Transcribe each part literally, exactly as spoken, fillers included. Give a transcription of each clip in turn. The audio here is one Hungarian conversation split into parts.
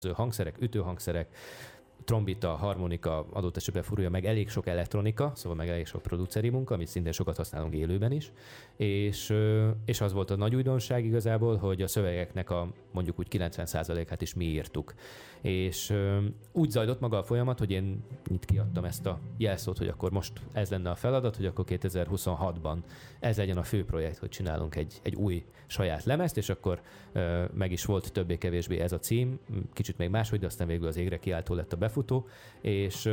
hangszerek, ütőhangszerek, trombita, harmonika, adott esetben furúja, meg elég sok elektronika, szóval meg elég sok produceri munka, amit szintén sokat használunk élőben is, és, és az volt a nagy újdonság igazából, hogy a szövegeknek a mondjuk úgy kilencven százalékát is mi írtuk. És úgy zajlott maga a folyamat, hogy én itt kiadtam ezt a jelszót, hogy akkor most ez lenne a feladat, hogy akkor kétezer-huszonhatban ez legyen a fő projekt, hogy csinálunk egy, egy új saját lemezt, és akkor meg is volt többé-kevésbé ez a cím, kicsit még máshogy, de aztán végül az égre kiáltó lett a befutó, és,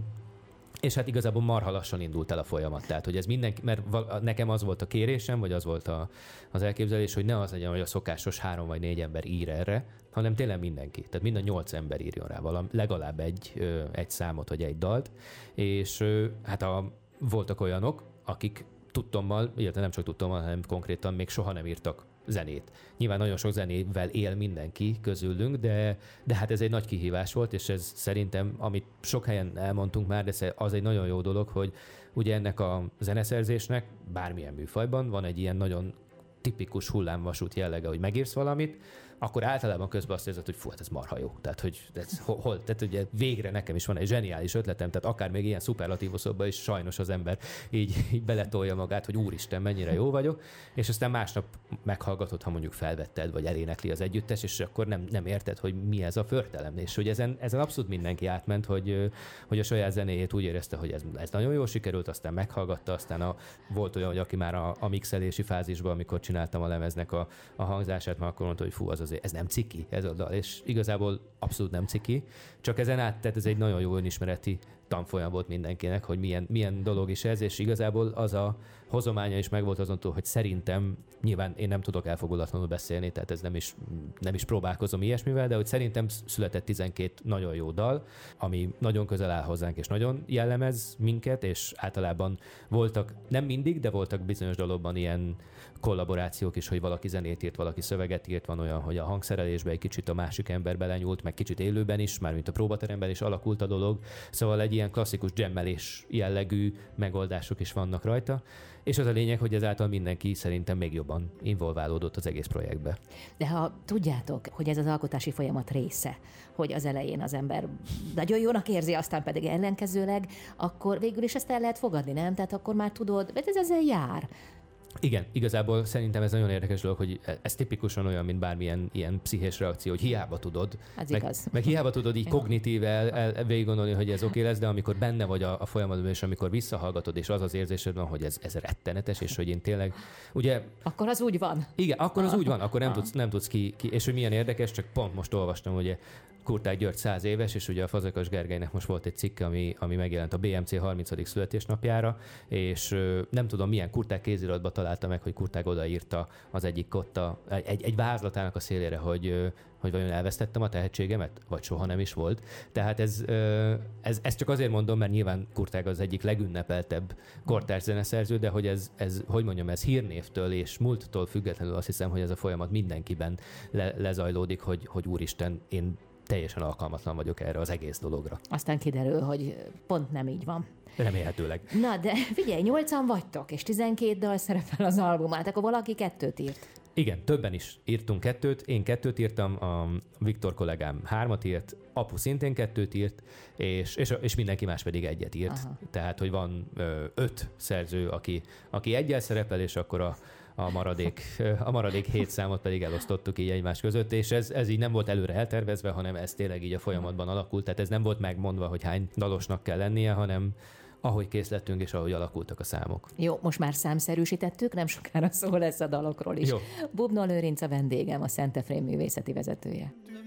és hát igazából marha lassan indult el a folyamat. Tehát, hogy ez mindenki, mert nekem az volt a kérésem, vagy az volt a, az elképzelés, hogy ne az legyen, hogy a szokásos három vagy négy ember ír erre, hanem tényleg mindenki. Tehát mind a nyolc ember írjon rá valami, legalább egy, egy számot, vagy egy dalt, és hát a, voltak olyanok, akik tudtommal, illetve nem csak tudtommal, hanem konkrétan még soha nem írtak zenét. Nyilván nagyon sok zenével él mindenki közülünk, de, de hát ez egy nagy kihívás volt, és ez szerintem, amit sok helyen elmondtunk már, de az egy nagyon jó dolog, hogy ugye ennek a zeneszerzésnek bármilyen műfajban van egy ilyen nagyon tipikus hullámvasút jellege, hogy megírsz valamit, akkor általában közben azt érzed, hogy fú, hát ez marha jó. Tehát, hogy ez hol, tehát ugye végre nekem is van egy zseniális ötletem, tehát akár még ilyen szuperlatívuszokban is sajnos az ember így, így beletolja magát, hogy úristen, mennyire jó vagyok, és aztán másnap meghallgatod, ha mondjuk felvetted, vagy elénekli az együttes, és akkor nem, nem érted, hogy mi ez a förtelem. És hogy ezen, ezen abszolút mindenki átment, hogy, hogy a saját zenéjét úgy érezte, hogy ez, ez nagyon jól sikerült, aztán meghallgatta, aztán a, volt olyan, hogy aki már a, a mixelési fázisban, amikor csináltam a lemeznek a, a hangzását, már akkor mondta, hogy fú, az azért, ez nem ciki, ez a dal, és igazából abszolút nem ciki, csak ezen át, tehát ez egy nagyon jó önismereti tanfolyam volt mindenkinek, hogy milyen, milyen dolog is ez, és igazából az a hozománya is megvolt azontól, hogy szerintem, nyilván én nem tudok elfogulatlanul beszélni, tehát ez nem is, nem is próbálkozom ilyesmivel, de hogy szerintem született tizenkét nagyon jó dal, ami nagyon közel áll hozzánk, és nagyon jellemez minket, és általában voltak, nem mindig, de voltak bizonyos dologban ilyen kollaborációk is, hogy valaki zenét írt, valaki szöveget írt, van olyan, hogy a hangszerelésbe egy kicsit a másik ember belenyúlt, meg kicsit élőben is, mármint a próbateremben is alakult a dolog, szóval egy ilyen klasszikus jammelés jellegű megoldások is vannak rajta, és az a lényeg, hogy ezáltal mindenki szerintem még jobban involválódott az egész projektbe. De ha tudjátok, hogy ez az alkotási folyamat része, hogy az elején az ember nagyon jónak érzi, aztán pedig ellenkezőleg, akkor végül is ezt el lehet fogadni, nem? Tehát akkor már tudod, mert ez ezzel jár. Igen, igazából szerintem ez nagyon érdekes dolog, hogy ez tipikusan olyan, mint bármilyen ilyen pszichés reakció, hogy hiába tudod. Az meg, igaz. meg hiába tudod így kognitív el, el, végig gondolni, hogy ez oké lesz, de amikor benne vagy a, a folyamatban, és amikor visszahallgatod, és az az érzésed van, hogy ez, ez rettenetes, és hogy én tényleg, ugye... Akkor az úgy van. Igen, akkor az úgy van, akkor nem tudsz, nem tudsz ki, ki, és hogy milyen érdekes, csak pont most olvastam, ugye Kurtág György száz éves, és ugye a Fazekas Gergelynek most volt egy cikke, ami, ami megjelent a bé em cé harmincadik születésnapjára, és ö, nem tudom, milyen Kurtág kéziratba találta meg, hogy Kurtág odaírta az egyik kotta, egy, egy vázlatának a szélére, hogy, ö, hogy vajon elvesztettem a tehetségemet, vagy soha nem is volt. Tehát ez, ö, ez, ez csak azért mondom, mert nyilván Kurtág az egyik legünnepeltebb kortárs zeneszerző, de hogy ez, ez, hogy mondjam, ez hírnévtől és múlttól függetlenül azt hiszem, hogy ez a folyamat mindenkiben le, lezajlódik, hogy, hogy úristen, én teljesen alkalmatlan vagyok erre az egész dologra. Aztán kiderül, hogy pont nem így van. Remélhetőleg. Na, de figyelj, nyolcan vagytok, és tizenkét dal szerepel az albumát, akkor valaki kettőt írt. Igen, többen is írtunk kettőt. Én kettőt írtam, a Viktor kollégám hármat írt, apu szintén kettőt írt, és, és, és mindenki más pedig egyet írt. Aha. Tehát, hogy van ö, öt szerző, aki, aki egyel szerepel, és akkor a A maradék, a maradék hét számot pedig elosztottuk így egymás között, és ez, ez így nem volt előre eltervezve, hanem ez tényleg így a folyamatban alakult, tehát ez nem volt megmondva, hogy hány dalosnak kell lennie, hanem ahogy kész lettünk, és ahogy alakultak a számok. Jó, most már számszerűsítettük, nem sokára szó lesz a dalokról is. Jó. Bubnó Lőrinc a vendégem, a Szent Efrém művészeti vezetője.